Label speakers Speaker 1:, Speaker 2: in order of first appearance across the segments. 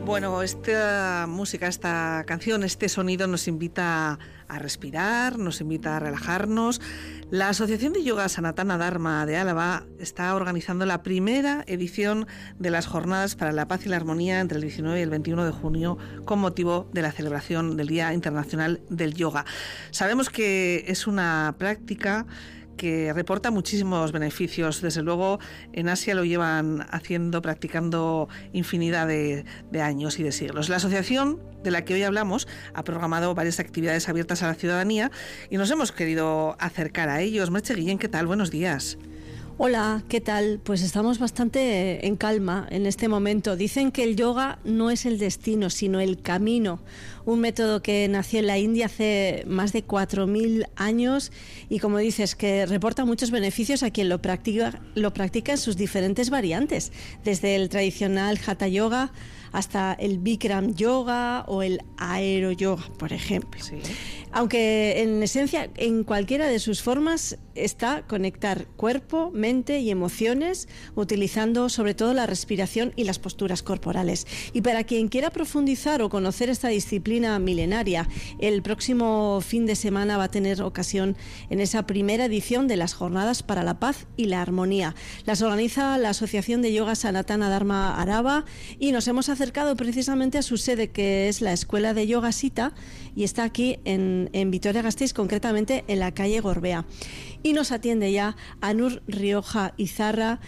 Speaker 1: Bueno, esta música, esta canción, este sonido nos invita a respirar, nos invita a relajarnos. La Asociación de Yoga Sanatana Dharma de Álava está organizando la primera edición de las Jornadas para la Paz y la Armonía entre el 19 y el 21 de junio con motivo de la celebración del Día Internacional del Yoga. Sabemos que es una práctica que reporta muchísimos beneficios. Desde luego, en Asia lo llevan practicando infinidad de años y de siglos. La asociación de la que hoy hablamos ha programado varias actividades abiertas a la ciudadanía y nos hemos querido acercar a ellos. Merche Guillén, ¿qué tal? Buenos días.
Speaker 2: Hola, ¿qué tal? Pues estamos bastante en calma en este momento. Dicen que el yoga no es el destino, sino el camino. Un método que nació en la India hace más de 4.000 años y, como dices, que reporta muchos beneficios a quien lo practica en sus diferentes variantes, desde el tradicional Hatha Yoga hasta el Bikram Yoga o el Aero Yoga, por ejemplo. Sí. Aunque en esencia, en cualquiera de sus formas está conectar cuerpo, mente y emociones, utilizando sobre todo la respiración y las posturas corporales. Y para quien quiera profundizar o conocer esta disciplina milenaria, el próximo fin de semana va a tener ocasión en esa primera edición de las Jornadas para la Paz y la Armonía. Las organiza la Asociación de Yoga Sanatana Dharma Álava y nos hemos acercado precisamente a su sede, que es la Escuela de Yoga Sita, y está aquí en Vitoria-Gasteiz, concretamente en la calle Gorbea. Y nos atiende ya Anur Rioja Izarra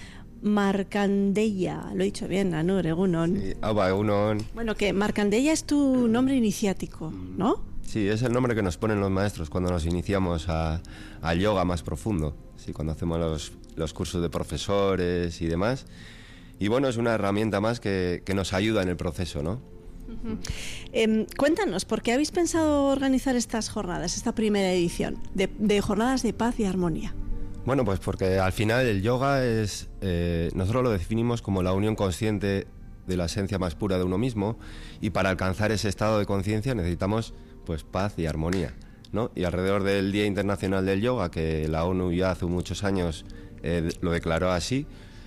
Speaker 2: Markandeya. Lo he dicho bien, Anur, egunon.
Speaker 3: Sí, egunon.
Speaker 2: Bueno, que Markandeya es tu nombre iniciático, ¿no?
Speaker 3: Sí, es el nombre que nos ponen los maestros cuando nos iniciamos al yoga más profundo. Sí, cuando hacemos los cursos de profesores y demás. Y bueno, es una herramienta más que nos ayuda en el proceso, ¿no?
Speaker 2: Cuéntanos, ¿por qué habéis pensado organizar estas jornadas, esta primera edición de Jornadas de Paz y Armonía?
Speaker 3: Bueno, pues porque al final el yoga es, nosotros lo definimos como la unión consciente de la esencia más pura de uno mismo, y para alcanzar ese estado de conciencia necesitamos pues paz y armonía, ¿no? Y alrededor del Día Internacional del Yoga, que la ONU ya hace muchos años lo declaró así,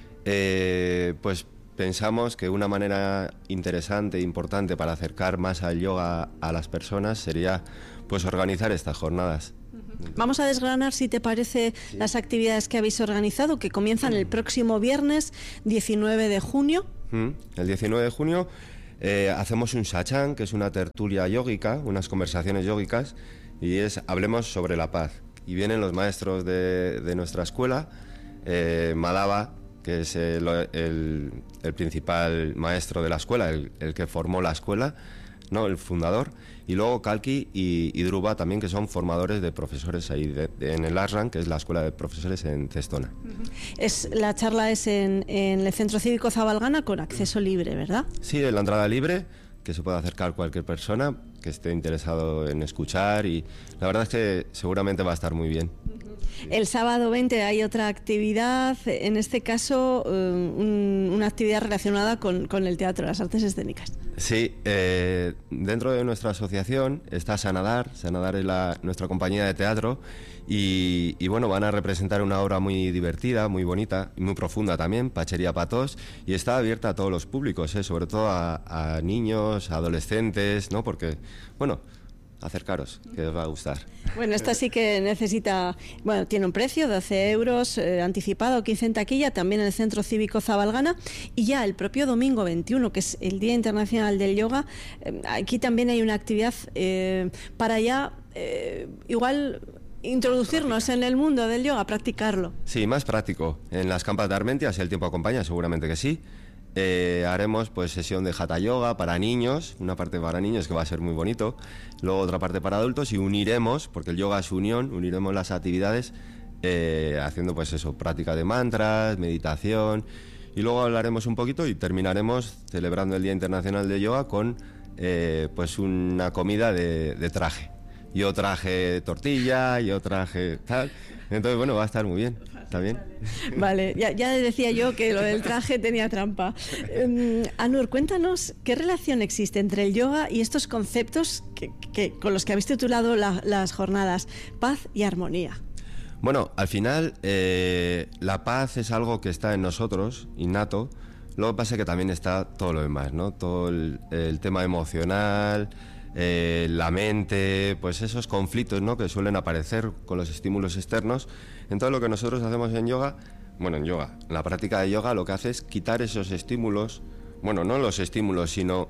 Speaker 3: pues pensamos que una manera interesante e importante para acercar más al yoga a las personas sería pues organizar estas jornadas.
Speaker 2: Vamos a desgranar, si te parece, sí, las actividades que habéis organizado, que comienzan el próximo viernes 19 de junio.
Speaker 3: El 19 de junio hacemos un satsang, que es una tertulia yógica, unas conversaciones yógicas, y hablemos sobre la paz. Y vienen los maestros de nuestra escuela, Madhava, que es el principal maestro de la escuela, el que formó la escuela, ¿no? El fundador, y luego Kalki y Dhruva también, que son formadores de profesores ahí en el Ashram, que es la escuela de profesores en Cestona.
Speaker 2: La charla es en el Centro Cívico Zabalgana, con acceso libre, ¿verdad?
Speaker 3: Sí, la entrada libre, que se puede acercar cualquier persona que esté interesado en escuchar, y la verdad es que seguramente va a estar muy bien.
Speaker 2: El sábado 20 hay otra actividad, en este caso una actividad relacionada con el teatro, las artes escénicas.
Speaker 3: Sí, dentro de nuestra asociación está Sanadar es nuestra compañía de teatro, y bueno, van a representar una obra muy divertida, muy bonita y muy profunda también, Pachería Patos, y está abierta a todos los públicos, sobre todo a niños, a adolescentes, ¿no? Porque, bueno, acercaros, que os va a gustar.
Speaker 2: Bueno, esta sí que necesita, bueno, tiene un precio de 12 euros anticipado, 15 en taquilla, también en el Centro Cívico Zabalgana, y ya el propio domingo 21, que es el Día Internacional del Yoga, aquí también hay una actividad para ya igual introducirnos en el mundo del yoga, practicarlo.
Speaker 3: Sí, más práctico. En las campas de Armentia, si el tiempo acompaña, seguramente que sí. Haremos pues sesión de Hatha Yoga para niños, una parte para niños que va a ser muy bonito, luego otra parte para adultos, y uniremos, porque el yoga es unión, uniremos las actividades haciendo pues eso, práctica de mantras, meditación, y luego hablaremos un poquito y terminaremos celebrando el Día Internacional de Yoga con pues una comida de traje. Yo traje tortilla, yo traje tal. Entonces, bueno, va a estar muy bien. ¿Está bien?
Speaker 2: Vale, ya decía yo que lo del traje tenía trampa. Anur, cuéntanos qué relación existe entre el yoga y estos conceptos con los que habéis titulado las jornadas, paz y armonía.
Speaker 3: Bueno, al final la paz es algo que está en nosotros, innato. Lo que pasa es que también está todo lo demás, ¿no? Todo el tema emocional, la mente, pues esos conflictos, ¿no?, que suelen aparecer con los estímulos externos. Entonces lo que nosotros hacemos en yoga, en la práctica de yoga, lo que hace es quitar esos estímulos, no los estímulos, sino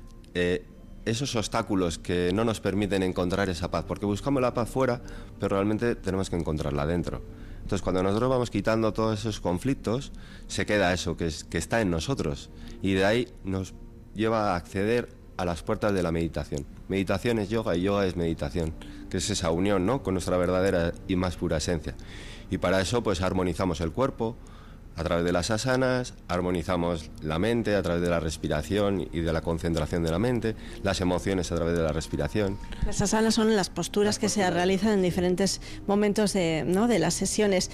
Speaker 3: esos obstáculos que no nos permiten encontrar esa paz, porque buscamos la paz fuera, pero realmente tenemos que encontrarla dentro. Entonces, cuando nosotros vamos quitando todos esos conflictos, se queda eso que está en nosotros, y de ahí nos lleva a acceder a las puertas de la meditación. Meditación es yoga y yoga es meditación, que es esa unión, ¿no?, con nuestra verdadera y más pura esencia. Y para eso, pues armonizamos el cuerpo a través de las asanas, armonizamos la mente a través de la respiración y de la concentración de la mente, las emociones a través de la respiración.
Speaker 2: Las asanas son las posturas que se realizan en diferentes momentos de las sesiones.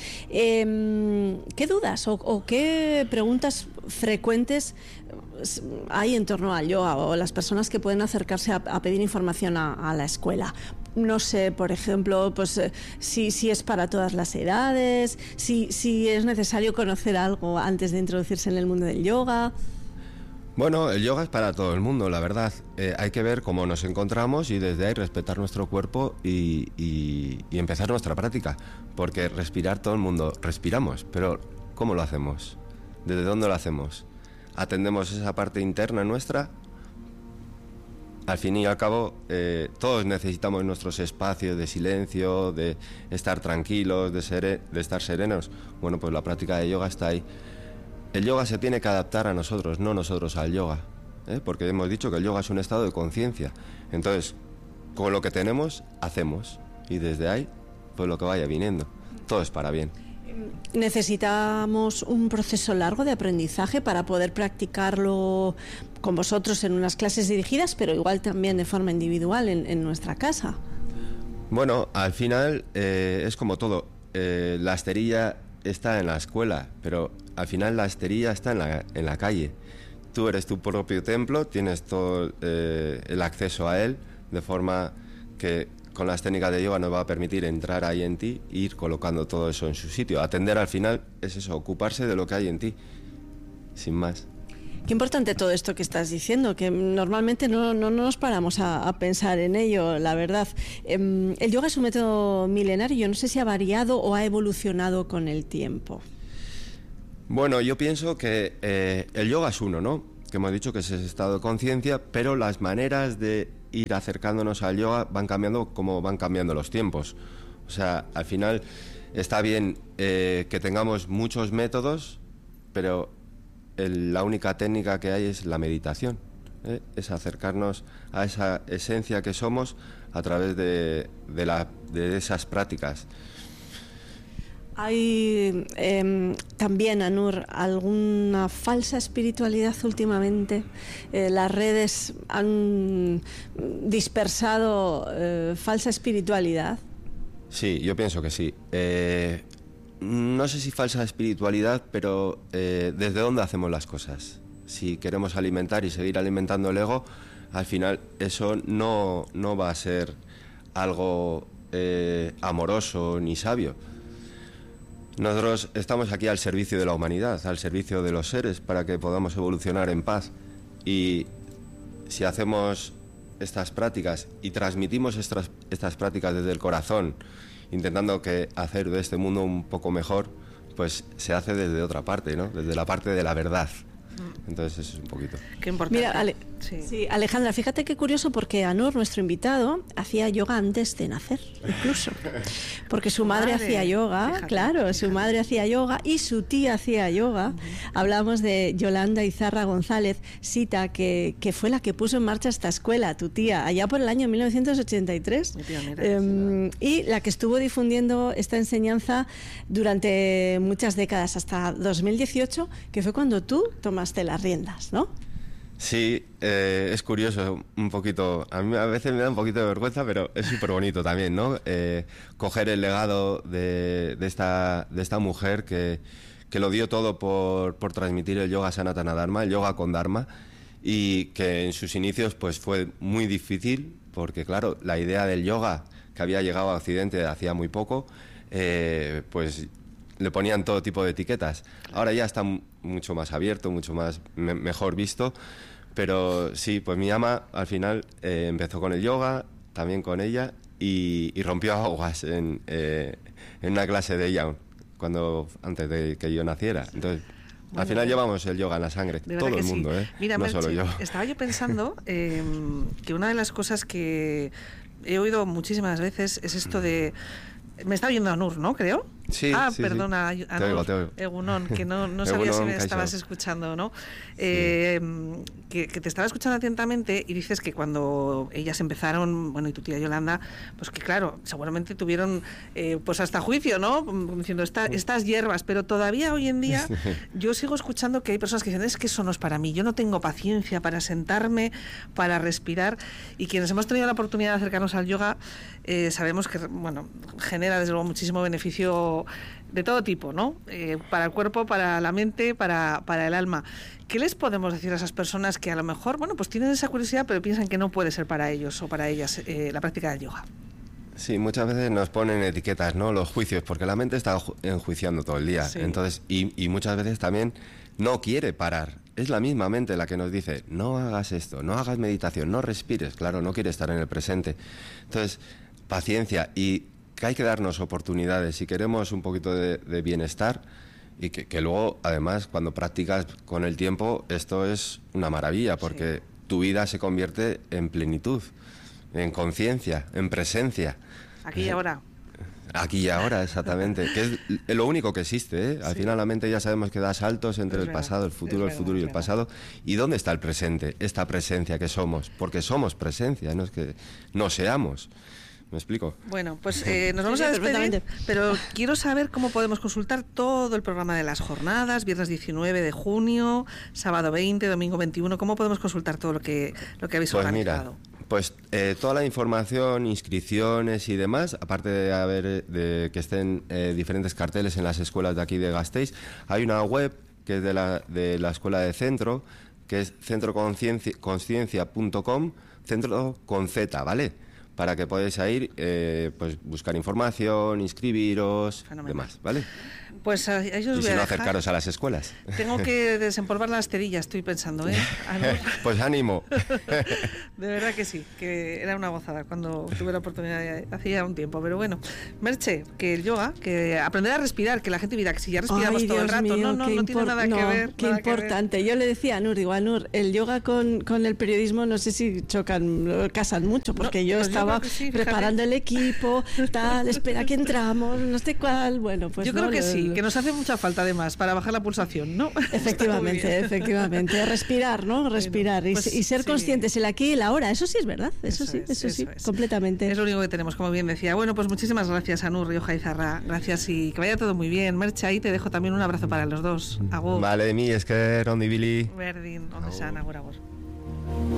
Speaker 2: ¿Qué dudas o qué preguntas frecuentes hay en torno al yoga o las personas que pueden acercarse a pedir información a la escuela? No sé, por ejemplo, pues si es para todas las edades, si es necesario conocer algo antes de introducirse en el mundo del yoga.
Speaker 3: Bueno, el yoga es para todo el mundo, la verdad. Hay que ver cómo nos encontramos y desde ahí respetar nuestro cuerpo y empezar nuestra práctica. Porque respirar, todo el mundo respiramos, pero ¿cómo lo hacemos? ¿Desde dónde lo hacemos? ¿Atendemos esa parte interna nuestra? Al fin y al cabo, todos necesitamos nuestros espacios de silencio, de estar tranquilos, de estar serenos. Bueno, pues la práctica de yoga está ahí. El yoga se tiene que adaptar a nosotros, no nosotros al yoga, porque hemos dicho que el yoga es un estado de conciencia. Entonces, con lo que tenemos, hacemos. Y desde ahí, pues lo que vaya viniendo. Todo es para bien.
Speaker 2: ¿Necesitamos un proceso largo de aprendizaje para poder practicarlo con vosotros en unas clases dirigidas, pero igual también de forma individual en nuestra casa?
Speaker 3: Bueno, al final es como todo. La esterilla está en la escuela, pero al final la esterilla está en la calle. Tú eres tu propio templo, tienes todo el acceso a él, de forma que con las técnicas de yoga nos va a permitir entrar ahí en ti e ir colocando todo eso en su sitio. Atender al final es eso, ocuparse de lo que hay en ti, sin más.
Speaker 2: Qué importante todo esto que estás diciendo, que normalmente no nos paramos a pensar en ello, la verdad. El yoga es un método milenario, yo no sé si ha variado o ha evolucionado con el tiempo.
Speaker 3: Bueno, yo pienso que el yoga es uno, ¿no? Que hemos dicho que es ese estado de conciencia, pero las maneras de ir acercándonos al yoga van cambiando como van cambiando los tiempos. O sea, al final está bien que tengamos muchos métodos, pero la única técnica que hay es la meditación, es acercarnos a esa esencia que somos a través de esas prácticas.
Speaker 2: ¿Hay también, Anur, alguna falsa espiritualidad últimamente? Las redes han dispersado falsa espiritualidad.
Speaker 3: Sí, yo pienso que sí. No sé si falsa espiritualidad, pero ¿desde dónde hacemos las cosas? Si queremos alimentar y seguir alimentando el ego, al final eso no va a ser algo amoroso ni sabio. Nosotros estamos aquí al servicio de la humanidad, al servicio de los seres, para que podamos evolucionar en paz. Y si hacemos estas prácticas y transmitimos estas prácticas desde el corazón, intentando hacer de este mundo un poco mejor, pues se hace desde otra parte, ¿no? Desde la parte de la verdad. Entonces eso es un poquito.
Speaker 1: Qué importante.
Speaker 2: Mira, sí, Alejandra, fíjate qué curioso, porque Anur, nuestro invitado, hacía yoga antes de nacer, incluso. Porque su madre hacía yoga, fíjate, claro, su madre hacía yoga y su tía hacía yoga. Hablamos de Yolanda Izarra González, Sita, que fue la que puso en marcha esta escuela, tu tía, allá por el año 1983. Y la que estuvo difundiendo esta enseñanza durante muchas décadas, hasta 2018, que fue cuando tú tomaste las riendas, ¿no?
Speaker 3: Sí, es curioso un poquito, a mí a veces me da un poquito de vergüenza, pero es súper bonito también, ¿no? Coger el legado de esta mujer que lo dio todo por transmitir el yoga Sanatana Dharma, el yoga con Dharma, y que en sus inicios pues fue muy difícil, porque claro, la idea del yoga que había llegado a Occidente hacía muy poco, pues le ponían todo tipo de etiquetas. Ahora ya está mucho más abierto, mucho más mejor visto, pero sí, pues mi ama al final empezó con el yoga, también con ella, y rompió aguas en una clase de ella antes de que yo naciera. Entonces, al final llevamos el yoga en la sangre, todo el mundo,
Speaker 1: sí. Mira,
Speaker 3: no
Speaker 1: Merche,
Speaker 3: solo yo.
Speaker 1: Estaba yo pensando que una de las cosas que he oído muchísimas veces es esto de... Me está oyendo Anur, ¿no? Creo.
Speaker 3: Sí, sí,
Speaker 1: perdona,
Speaker 3: sí.
Speaker 1: Anur,
Speaker 3: te oigo.
Speaker 1: Egunon, que no sabía si me
Speaker 3: Kaixo.
Speaker 1: estabas escuchando o no.
Speaker 3: Sí.
Speaker 1: Que te estaba escuchando atentamente y dices que cuando ellas empezaron, bueno, y tu tía Yolanda, pues que claro, seguramente tuvieron pues hasta juicio, ¿no? Diciendo estas hierbas, pero todavía hoy en día yo sigo escuchando que hay personas que dicen, es que eso no es para mí, yo no tengo paciencia para sentarme, para respirar, y quienes hemos tenido la oportunidad de acercarnos al yoga, sabemos que, bueno, genera desde luego muchísimo beneficio de todo tipo, ¿no? Para el cuerpo, para la mente, para el alma. ¿Qué les podemos decir a esas personas que a lo mejor, bueno, pues tienen esa curiosidad, pero piensan que no puede ser para ellos o para ellas la práctica del yoga?
Speaker 3: Sí, muchas veces nos ponen etiquetas, ¿no? Los juicios, porque la mente está enjuiciando todo el día.
Speaker 1: Sí.
Speaker 3: Entonces, y muchas veces también no quiere parar. Es la misma mente la que nos dice, no hagas esto, no hagas meditación, no respires. Claro, no quiere estar en el presente. Entonces, paciencia, y que hay que darnos oportunidades. Si queremos un poquito de bienestar, y que luego, además, cuando practicas con el tiempo, esto es una maravilla, porque tu vida se convierte en plenitud, en conciencia, en presencia.
Speaker 1: Aquí y ahora.
Speaker 3: Aquí y ahora, exactamente. Que es lo único que existe, ¿eh? Al final la mente ya sabemos que da saltos entre el pasado, el futuro y el pasado. ¿Y dónde está el presente? Esta presencia que somos. Porque somos presencia, no es que no seamos. ¿Me explico?
Speaker 1: Bueno, pues nos vamos a despedir, pero quiero saber cómo podemos consultar todo el programa de las jornadas, viernes 19 de junio, sábado 20, domingo 21, cómo podemos consultar todo lo que habéis organizado.
Speaker 3: Mira, pues toda la información, inscripciones y demás, aparte de que estén diferentes carteles en las escuelas de aquí de Gasteiz, hay una web que es de la escuela de centro, que es centroconsciencia.com, centro con Z, ¿vale? Para que podáis ir, pues buscar información, inscribiros, demás, ¿vale?
Speaker 1: Pues a ellos
Speaker 3: y si no, acercaros a las escuelas.
Speaker 1: Tengo que desempolvar las cerillas, estoy pensando, ¿eh?
Speaker 3: Pues ánimo.
Speaker 1: De verdad que sí, que era una gozada cuando tuve la oportunidad hace ya un tiempo. Pero bueno, Merche, que el yoga, que aprender a respirar, que la gente dirá que si ya respiramos todo el rato,
Speaker 2: mío,
Speaker 1: no tiene nada que ver.
Speaker 2: Qué importante. Yo le decía a Nur, digo, Nur, el yoga con el periodismo no sé si casan mucho, porque yo estaba preparando el equipo, tal, espera que entramos, no sé cuál, bueno, pues
Speaker 1: yo creo que sí, que nos hace mucha falta además para bajar la pulsación, ¿no?
Speaker 2: Efectivamente, respirar, ¿no? Respirar
Speaker 1: bueno, pues,
Speaker 2: y ser conscientes el aquí y el ahora, eso sí es verdad, eso sí, completamente.
Speaker 1: Es lo único que tenemos, como bien decía. Bueno, pues muchísimas gracias, Anur, Rioja y Zarra, gracias y que vaya todo muy bien. Merche, ahí te dejo también un abrazo para los dos. Agur.
Speaker 3: Vale, mi esker, ondi bili.
Speaker 1: Berdin, ondo esan, agur.